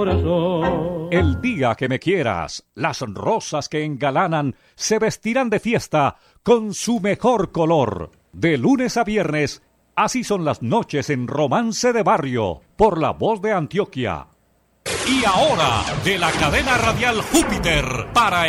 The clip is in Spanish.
El día que me quieras, las rosas que engalanan se vestirán de fiesta con su mejor color. De lunes a viernes, así son las noches en Romance de Barrio, por La Voz de Antioquia. Y ahora, de la cadena radial Júpiter, para